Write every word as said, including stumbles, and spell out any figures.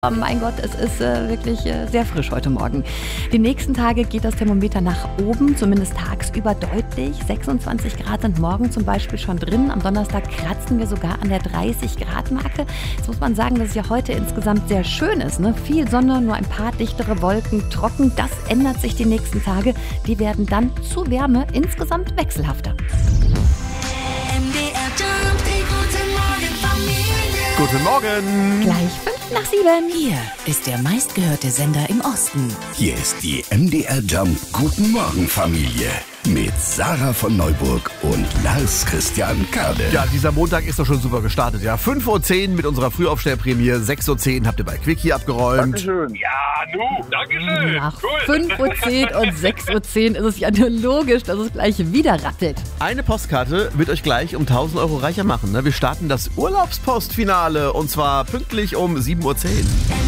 Mein Gott, es ist äh, wirklich äh, sehr frisch heute Morgen. Die nächsten Tage geht das Thermometer nach oben, zumindest tagsüber deutlich. sechsundzwanzig Grad sind morgen zum Beispiel schon drin. Am Donnerstag kratzen wir sogar an der dreißig Grad Marke. Jetzt muss man sagen, dass es ja heute insgesamt sehr schön ist. Ne? Viel Sonne, nur ein paar dichtere Wolken, trocken. Das ändert sich die nächsten Tage. Die werden dann zu Wärme insgesamt wechselhafter. Guten Morgen. Gleich fünf nach sieben. Hier ist der meistgehörte Sender im Osten. Hier ist die M D R Jump Guten Morgen Familie mit Sarah von Neuburg und Lars Christian Kade. Ja, dieser Montag ist doch schon super gestartet. Ja, fünf Uhr zehn mit unserer Frühaufstellprämie. sechs Uhr zehn habt ihr bei Quickie abgeräumt. Dankeschön. Ja, nu, Dankeschön. Nach Cool. fünf Uhr zehn und sechs Uhr zehn ist es ja nur logisch, dass es gleich wieder rappelt. Eine Postkarte wird euch gleich um tausend Euro reicher machen. Ne? Wir starten das Urlaubspostfinale und zwar pünktlich um sieben Uhr zehn.